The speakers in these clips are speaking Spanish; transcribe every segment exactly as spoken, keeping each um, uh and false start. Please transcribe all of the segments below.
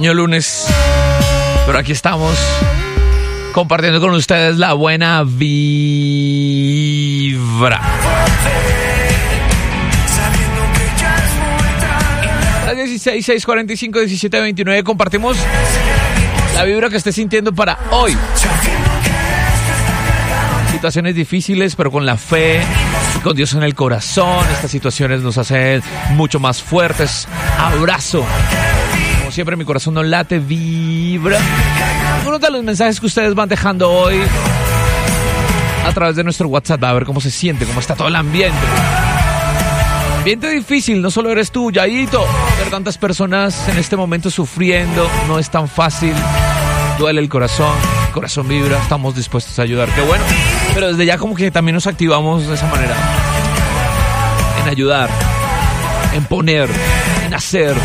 extraño lunes, pero aquí estamos compartiendo con ustedes la buena vibra. Las dieciséis, seis cuarenta y cinco, diecisiete veintinueve compartimos la vibra que esté sintiendo para hoy. Situaciones difíciles, pero con la fe y con Dios en el corazón. Estas situaciones nos hacen mucho más fuertes. Abrazo. Como siempre, mi corazón no late, vibra. Algunos de los mensajes que ustedes van dejando hoy a través de nuestro WhatsApp, a ver cómo se siente, cómo está todo el ambiente. Ambiente difícil, no solo eres tú, Yayito. Ver tantas personas en este momento sufriendo no es tan fácil. Duele el corazón, el corazón vibra, estamos dispuestos a ayudar. Qué bueno, pero desde ya como que también nos activamos de esa manera. En ayudar, en poner, en hacer.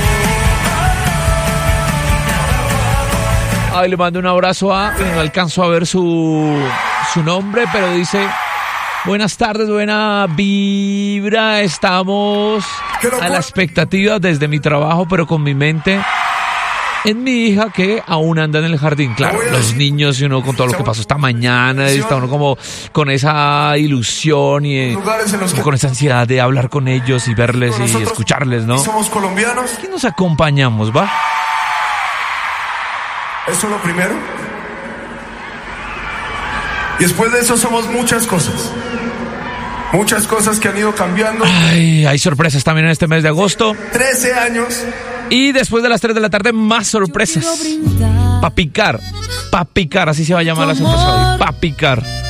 Ay, le mando un abrazo a... No alcanzo a ver su, su nombre, pero dice... Buenas tardes, buena vibra. Estamos a la expectativa desde mi trabajo, pero con mi mente en mi hija que aún anda en el jardín. Claro, los niños y uno con todo lo que pasó esta mañana, y está uno como con esa ilusión y con esa ansiedad de hablar con ellos y verles y escucharles, ¿no? Somos colombianos. Aquí nos acompañamos, ¿va? Eso es lo primero. Y después de eso somos muchas cosas. Muchas cosas que han ido cambiando. Ay, hay sorpresas también en este mes de agosto. trece años. Y después de las tres de la tarde, más sorpresas. Pa' picar. Pa' picar, así se va a llamar la sorpresa hoy. Pa' picar.